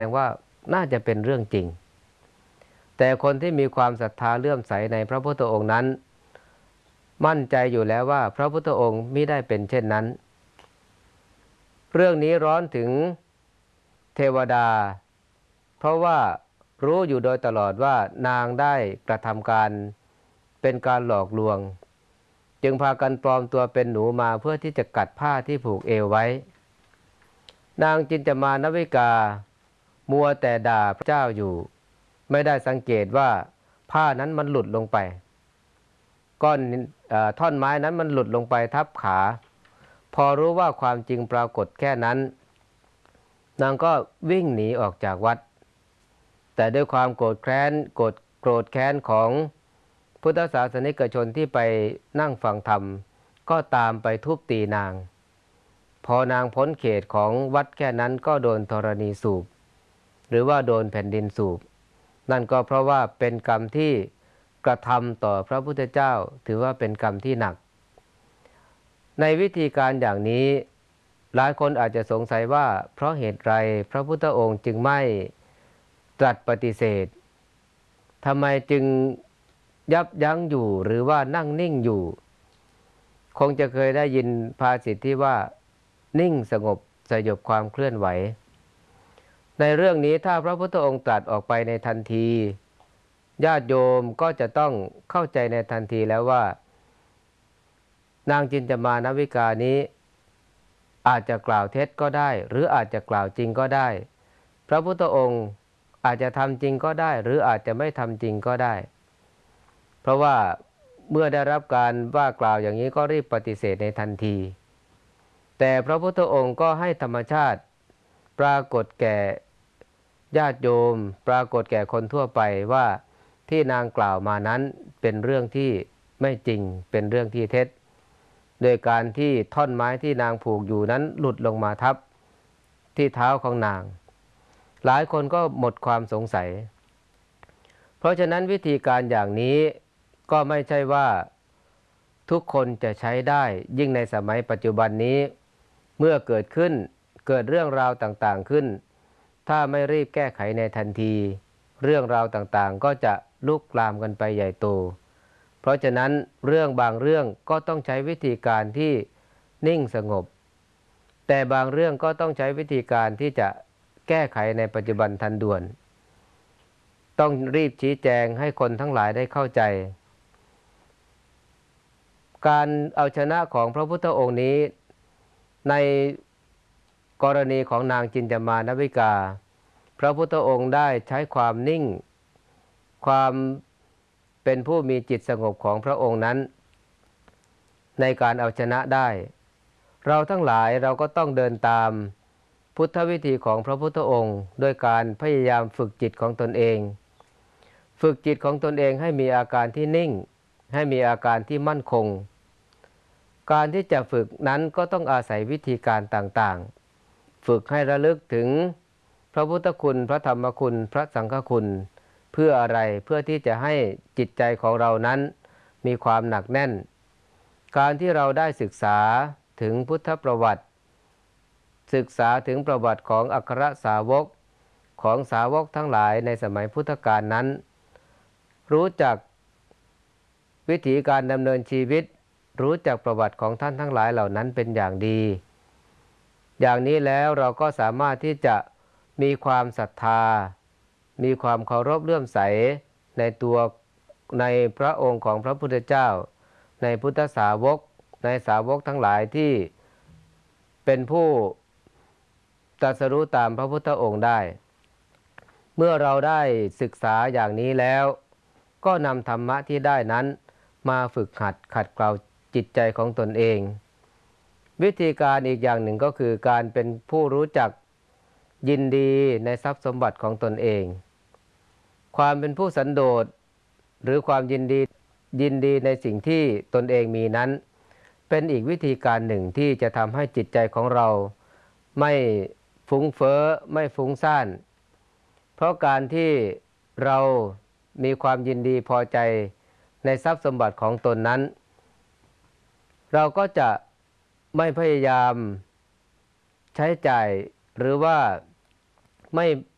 ดงว่าน่าจะเป็นเรื่องจริงแต่คนที่มีความศรัทธาเลื่อมใสในพระพุทธองค์นั้นมั่นใจอยู่แล้วว่าพระพุทธองค์มิได้เป็นเช่นนั้นเรื่องนี้ร้อนถึงเทวดาเพราะว่ารู้อยู่โดยตลอดว่านางได้กระทำการเป็นการหลอกลวงจึงพากันปลอมตัวเป็นหนูมาเพื่อที่จะกัดผ้าที่ผูกเอวไว้นางจินจามานวิกามัวแต่ด่าพระเจ้าอยู่ไม่ได้สังเกตว่าผ้านั้นมันหลุดลงไปท่อนไม้นั้นมันหลุดลงไปทับขาพอรู้ว่าความจริงปรากฏแค่นั้นนางก็วิ่งหนีออกจากวัดแต่ด้วยความโกรธแค้นของพุทธศาสนิกชนที่ไปนั่งฟังธรรมก็ตามไปทุบตีนางพอนางพ้นเขตของวัดแค่นั้นก็โดนธรณีสูบหรือว่าโดนแผ่นดินสูบนั่นก็เพราะว่าเป็นกรรมที่กระทำต่อพระพุทธเจ้าถือว่าเป็นกรรมที่หนักในวิธีการอย่างนี้หลายคนอาจจะสงสัยว่าเพราะเหตุไรพระพุทธองค์จึงไม่ตรัสปฏิเสธทำไมจึงยับยั้งอยู่หรือว่านั่งนิ่งอยู่คงจะเคยได้ยินภาษิตที่ว่านิ่งสงบสยบความเคลื่อนไหวในเรื่องนี้ถ้าพระพุทธองค์ตรัสออกไปในทันทีญาติโยมก็จะต้องเข้าใจในทันทีแล้วว่านางจินจามานวิกานี้อาจจะกล่าวเท็จก็ได้หรืออาจจะกล่าวจริงก็ได้พระพุทธองค์อาจจะทำจริงก็ได้หรืออาจจะไม่ทำจริงก็ได้เพราะว่าเมื่อได้รับการว่ากล่าวอย่างนี้ก็รีบปฏิเสธในทันทีแต่พระพุทธองค์ก็ให้ธรรมชาติปรากฏแก่ญาติโยมปรากฏแก่คนทั่วไปว่าที่นางกล่าวมานั้นเป็นเรื่องที่ไม่จริงเป็นเรื่องที่เท็จโดยการที่ท่อนไม้ที่นางผูกอยู่นั้นหลุดลงมาทับที่เท้าของนางหลายคนก็หมดความสงสัยเพราะฉะนั้นวิธีการอย่างนี้ก็ไม่ใช่ว่าทุกคนจะใช้ได้ยิ่งในสมัยปัจจุบันนี้เมื่อเกิดเรื่องราวต่างๆขึ้นถ้าไม่รีบแก้ไขในทันทีเรื่องราวต่างๆก็จะลุกลามกันไปใหญ่โตเพราะฉะนั้นเรื่องบางเรื่องก็ต้องใช้วิธีการที่นิ่งสงบแต่บางเรื่องก็ต้องใช้วิธีการที่จะแก้ไขในปัจจุบันทันด่วนต้องรีบชี้แจงให้คนทั้งหลายได้เข้าใจการเอาชนะของพระพุทธองค์นี้ในกรณีของนางจินจามานวิกาพระพุทธองค์ได้ใช้ความนิ่งความเป็นผู้มีจิตสงบของพระองค์นั้นในการเอาชนะได้เราทั้งหลายเราก็ต้องเดินตามพุทธวิธีของพระพุทธองค์ด้วยการพยายามฝึกจิตของตนเองฝึกจิตของตนเองให้มีอาการที่นิ่งให้มีอาการที่มั่นคงการที่จะฝึกนั้นก็ต้องอาศัยวิธีการต่างๆฝึกให้ระลึกถึงพระพุทธคุณพระธรรมคุณพระสังฆคุณเพื่ออะไรเพื่อที่จะให้จิตใจของเรานั้นมีความหนักแน่นการที่เราได้ศึกษาถึงพุทธประวัติศึกษาถึงประวัติของอัครสาวกของสาวกทั้งหลายในสมัยพุทธกาลนั้นรู้จักวิถีการดำเนินชีวิตรู้จักประวัติของท่านทั้งหลายเหล่านั้นเป็นอย่างดีอย่างนี้แล้วเราก็สามารถที่จะมีความศรัทธามีความเคารพเลื่อมใสในพระองค์ของพระพุทธเจ้าในพุทธสาวกในสาวกทั้งหลายที่เป็นผู้ตรัสรู้ตามพระพุทธองค์ได้เมื่อเราได้ศึกษาอย่างนี้แล้วก็นำธรรมะที่ได้นั้นมาฝึกขัดเกลาจิตใจของตนเองวิธีการอีกอย่างหนึ่งก็คือการเป็นผู้รู้จักยินดีในทรัพย์สมบัติของตนเองความเป็นผู้สันโดษหรือความยินดีในสิ่งที่ตนเองมีนั้นเป็นอีกวิธีการหนึ่งที่จะทำให้จิตใจของเราไม่ฟุ้งเฟ้อไม่ฟุ้งซ่านเพราะการที่เรามีความยินดีพอใจในทรัพย์สมบัติของตนนั้นเราก็จะไม่พยายามใช้จ่ายหรือว่า